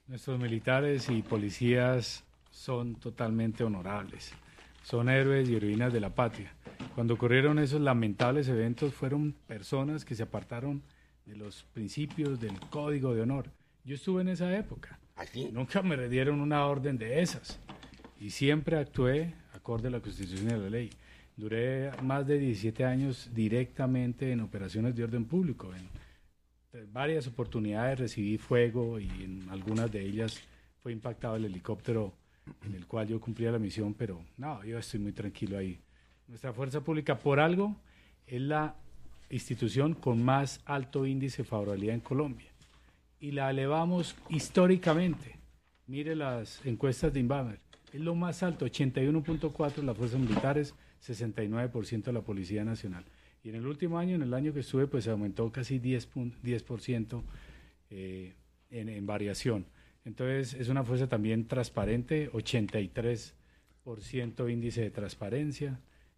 Nuestros militares y policías son totalmente honorables, son héroes y heroínas de la patria. Cuando ocurrieron esos lamentables eventos fueron personas que se apartaron de los principios del código de honor. Yo estuve en esa época, ¿Así? nunca me dieron una orden de esas y siempre actué acorde a la Constitución y a la ley. Duré más de 17 años directamente en operaciones de orden público. En varias oportunidades recibí fuego y en algunas de ellas fue impactado el helicóptero en el cual yo cumplía la misión, pero no, yo estoy muy tranquilo ahí. Nuestra fuerza pública, por algo, es la institución con más alto índice de favorabilidad en Colombia y la elevamos históricamente. Mire las encuestas de Inbamer, es lo más alto, 81.4% las fuerzas militares, 69% la Policía Nacional. Y en el último año, en el año que estuve, pues aumentó casi 10% en variación. Entonces, es una fuerza también transparente, 83% índice de transparencia,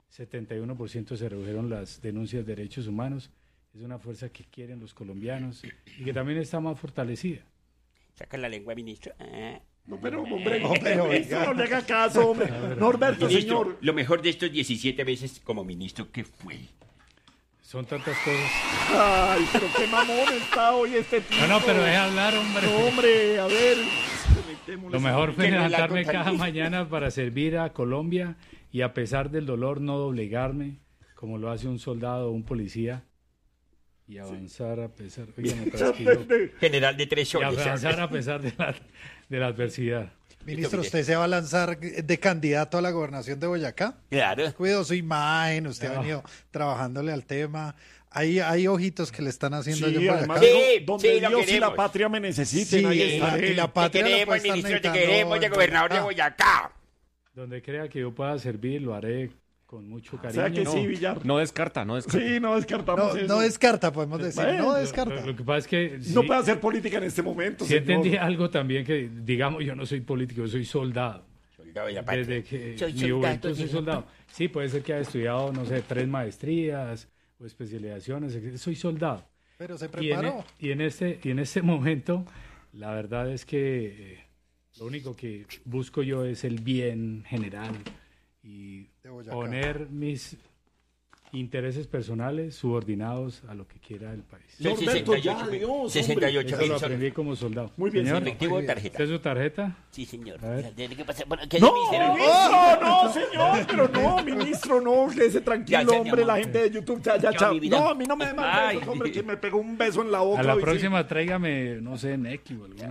71% se redujeron las denuncias de derechos humanos. Es una fuerza que quieren los colombianos y que también está más fortalecida. Saca la lengua, ministro. No, pero, hombre, ministro, no le haga caso, hombre. Norberto, Ministro, señor. lo mejor de estos 17 meses como ministro, ¿qué fue? Son tantas cosas. Ay, pero qué mamón está hoy este tipo. No, pero deja hablar, hombre. No, hombre, a ver. Lo mejor fue Que no la levantarme contan. cada mañana para servir a Colombia y a pesar del dolor no doblegarme, como lo hace un soldado o un policía, y avanzar a pesar... Oye, me trasquilo. General de 3 Y soles. avanzar a pesar de la adversidad. Ministro, ¿usted se va a lanzar de candidato a la gobernación de Boyacá? Claro. Cuidó su imagen, usted ha venido trabajándole al tema. Hay ojitos que le están haciendo allá Sí, en además, Boyacá. Sí, donde sí, lo Dios y la queremos. patria me necesiten, Sí, ahí y estaré. la Te patria la queremos, puede estar ministro, te necesitando queremos de en gobernador de Boyacá. Boyacá. Donde crea que yo pueda servir, lo haré con mucho O cariño. sea que sí, Villar. No descarta, no descarta. Sí, no descartamos No, eso. no descarta, podemos decir, Bueno, no Lo descarta. que pasa es que... No sí, puede hacer política en este momento, sí señor. entendí algo también que, digamos, yo no soy político, yo soy soldado. Soldado de la patria. Desde que Soy mi soldado juventud de soy la soldado. Sí, puede ser que haya estudiado, no sé, 3 maestrías o especializaciones. Soy soldado. Pero se Y preparó. en este momento, la verdad es que lo único que busco yo es el bien general y De Boyacá. poner mis intereses personales subordinados a lo que quiera el país. Norberto, ya, Dios, hombre. 68 Eso mil lo soles. aprendí como soldado. Muy bien, Señor, señor. Efectivo o tarjeta. ¿esta es su tarjeta? Sí, señor. A ver. ¿Qué pasa? Bueno, ¿qué No, dice, ministro, no, señor, pero no, ministro, no, quédese tranquilo, Ya, mi hombre, amor. la gente de YouTube, ya, Ya, chao. mi vida. No, a mí no me dé más Ay. besos, hombre, que me pegó un beso en la boca. A la hoy, sí. próxima tráigame, no sé, Neki o alguna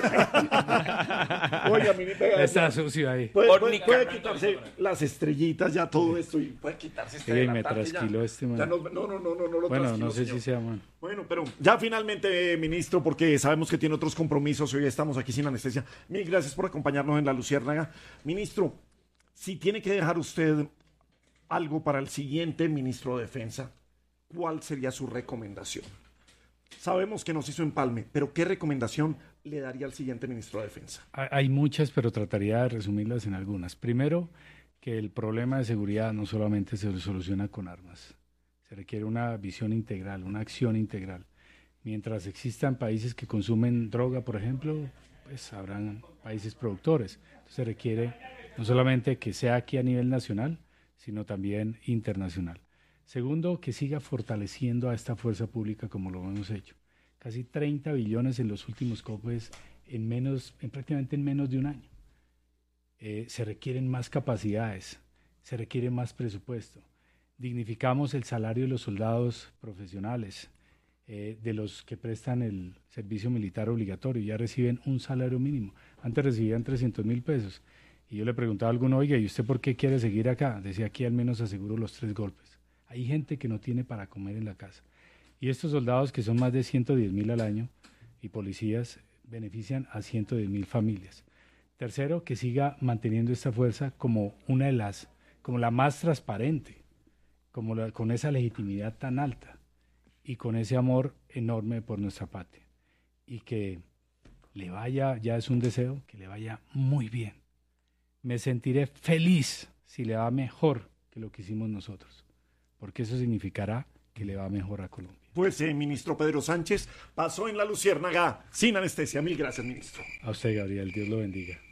cosa. Oiga, ministro, Está sucio ahí. Órnica. puede quitarse las estrellitas, ya todo esto, y puede quitarse esta de Sí, la me tarde, ya. trasquiló este man. Ya no lo Bueno, trasquiló, no sé señor. si sea man. Bueno, pero ya finalmente, ministro, porque sabemos que tiene otros compromisos y hoy estamos aquí sin anestesia. Mil gracias por acompañarnos en La Luciérnaga. Ministro, si tiene que dejar usted algo para el siguiente ministro de Defensa, ¿cuál sería su recomendación? Sabemos que nos hizo empalme, pero ¿qué recomendación le daría al siguiente ministro de Defensa? Hay muchas, pero trataría de resumirlas en algunas. Primero, que el problema de seguridad no solamente se soluciona con armas. Se requiere una visión integral, una acción integral. Mientras existan países que consumen droga, por ejemplo, pues habrán países productores. Entonces se requiere no solamente que sea aquí a nivel nacional, sino también internacional. Segundo, que siga fortaleciendo a esta fuerza pública como lo hemos hecho. Casi 30 billones en los últimos COPES prácticamente en menos de un año. Se requieren más capacidades, se requiere más presupuesto. Dignificamos el salario de los soldados profesionales, de los que prestan el servicio militar obligatorio, ya reciben un salario mínimo. Antes recibían 300.000 pesos. Y yo le preguntaba a alguno, oiga, ¿y usted por qué quiere seguir acá? Decía, aquí al menos aseguro los 3 golpes. Hay gente que no tiene para comer en la casa. Y estos soldados, que son más de 110.000 al año, y policías, benefician a 110.000 familias. Tercero, que siga manteniendo esta fuerza como como la más transparente, con esa legitimidad tan alta y con ese amor enorme por nuestra patria. Y que le vaya, ya es un deseo, que le vaya muy bien. Me sentiré feliz si le va mejor que lo que hicimos nosotros, porque eso significará que le va mejor a Colombia. Pues, ministro Pedro Sánchez pasó en La Luciérnaga sin anestesia. Mil gracias, ministro. A usted, Gabriel, Dios lo bendiga.